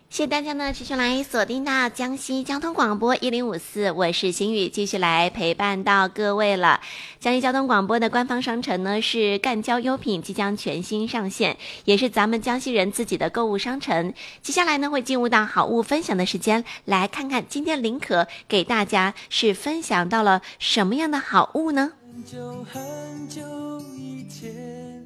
谢谢大家呢，持续来锁定到江西交通广播1054，我是心雨，继续来陪伴到各位了。江西交通广播的官方商城呢是赣交优品即将全新上线，也是咱们江西人自己的购物商城。接下来呢会进入到好物分享的时间，来看看今天林可给大家是分享到了什么样的好物呢？很久以前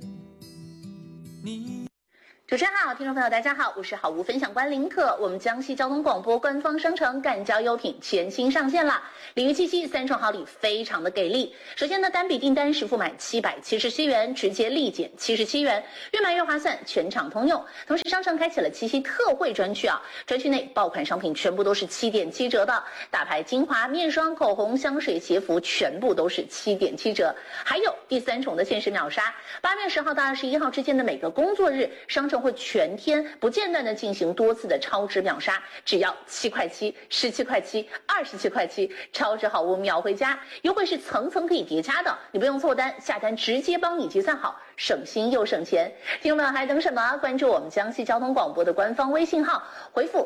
主持人好，听众朋友大家好，我是好物分享官林可。我们江西交通广播官方商城赣交优品全新上线了，礼遇七夕3重好礼非常的给力。首先呢，单笔订单实付满777元，直接立减77元，越买越划算，全场通用。同时商城开启了七夕特惠专区啊，专区内爆款商品全部都是7.7折的，大牌精华、面霜、口红、香水、鞋服全部都是7.7折。还有第3重的限时秒杀，8月10号到21号之间的每个工作日，商城会全天不间断的进行多次的超值秒杀，只要7块7、17块7、27块7，超值好物秒回家，优惠是层层可以叠加的，你不用凑单，下单直接帮你结算好，省心又省钱。听众们还等什么？关注我们江西交通广播的官方微信号，回复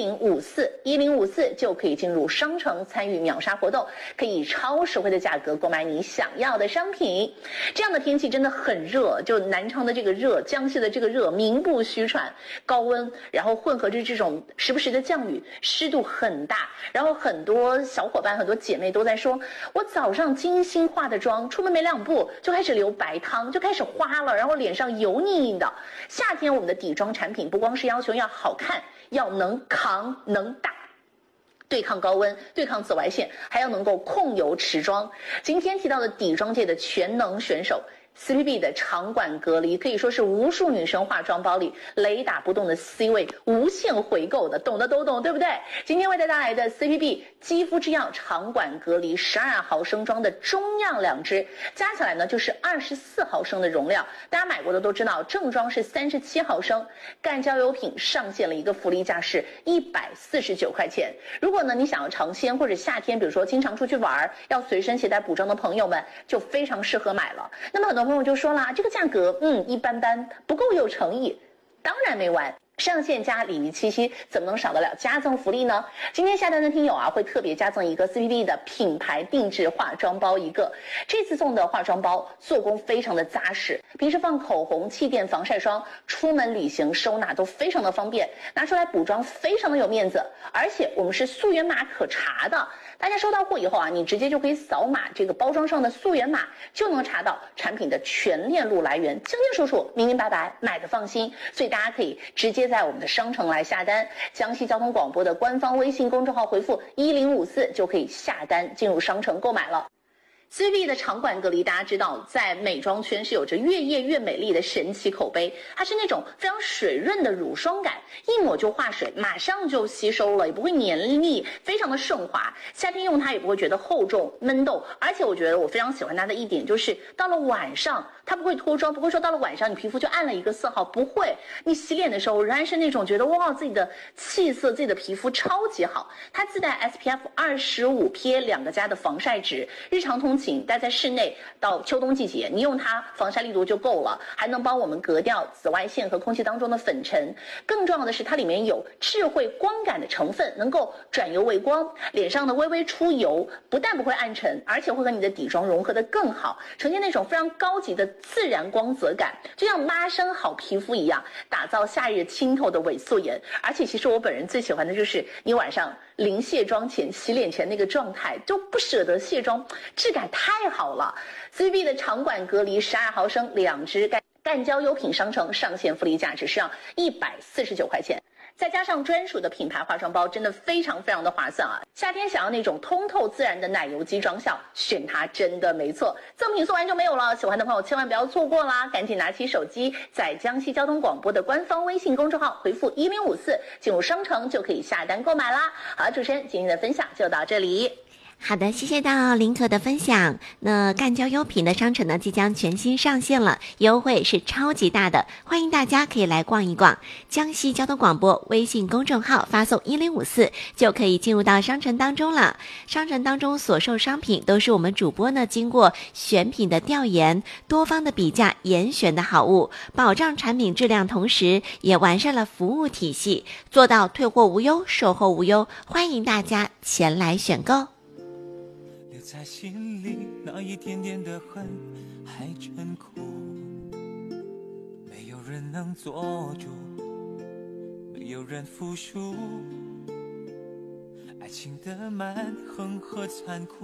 1054就可以进入商城参与秒杀活动，可以以超实惠的价格购买你想要的商品。这样的天气真的很热，就南昌的这个热，江西的这个热名不虚传，高温，然后混合着这种时不时的降雨，湿度很大，然后很多小伙伴很多姐妹都在说，我早上精心化的妆，出门没2步就开始流白汤，就开始花了，然后脸上油腻腻的。夏天我们的底妆产品不光是要求要好看，要能扛能打，对抗高温，对抗紫外线，还要能够控油持妆。今天提到的底妆界的全能选手CPB 的长管隔离，可以说是无数女生化妆包里雷打不动的 C 位，无限回购的，懂的都懂，对不对？今天为大家带来的 CPB 肌肤之钥长管隔离12毫升装的中样2支，加起来呢就是24毫升的容量。大家买过的都知道，正装是37毫升。赣交优品上线了一个福利价是149块钱。如果呢你想要尝鲜或者夏天，比如说经常出去玩，要随身携带补妆的朋友们，就非常适合买了。那么很多朋友就说啦，这个价格一般般，不够有诚意。当然没完，上线加礼遇七夕怎么能少得了加赠福利呢？今天下单的听友啊，会特别加赠一个 CPB 的品牌定制化妆包一个。这次送的化妆包做工非常的扎实，平时放口红、气垫、防晒霜，出门旅行收纳都非常的方便，拿出来补妆非常的有面子。而且我们是溯源码可查的，大家收到货以后啊，你直接就可以扫码这个包装上的溯源码，就能查到产品的全链路来源，清清楚楚、明明白白，买的放心。所以大家可以直接在我们的商城来下单，江西交通广播的官方微信公众号回复1054就可以下单进入商城购买了。CPB 的长管隔离，大家知道在美妆圈是有着越夜越美丽的神奇口碑，它是那种非常水润的乳霜感，一抹就化水，马上就吸收了，也不会黏腻，非常的顺滑。夏天用它也不会觉得厚重闷痘，而且我觉得我非常喜欢它的一点就是到了晚上它不会脱妆，不会说到了晚上你皮肤就暗了一个色号，不会，你洗脸的时候仍然是那种觉得哇自己的气色自己的皮肤超级好。它自带 SPF 25 PA2+的防晒值，日常通勤待在室内到秋冬季节，你用它防晒力度就够了，还能帮我们隔掉紫外线和空气当中的粉尘。更重要的是它里面有智慧光感的成分，能够转油为光，脸上的微微出油不但不会暗沉，而且会和你的底妆融合得更好，呈现那种非常高级的自然光泽感，就像妈生好皮肤一样，打造夏日清透的伪素颜。而且其实我本人最喜欢的就是你晚上临卸妆前洗脸前那个状态，就不舍得卸妆，质感太好了。CPB 的长管隔离12毫升2支，赣交优品商城上线福利价只是要149块钱。再加上专属的品牌化妆包，真的非常非常的划算啊！夏天想要那种通透自然的奶油肌妆效，选它真的没错。赠品送完就没有了，喜欢的朋友千万不要错过啦！赶紧拿起手机，在江西交通广播的官方微信公众号回复1054，进入商城就可以下单购买啦！好，主持人今天的分享就到这里。 好的，谢谢到林可的分享。那干交优品的商城呢，即将全新上线了，优惠是超级大的，欢迎大家可以来逛一逛。江西交通广播微信公众号发送1054就可以进入到商城当中了。商城当中所售商品都是我们主播呢经过选品的调研、多方的比价严选的好物，保障产品质量，同时也完善了服务体系，做到退货无忧、售后无忧。欢迎大家前来选购。 在心里那一点点的恨还真苦，没有人能做主，没有人服输，爱情的蛮横和残酷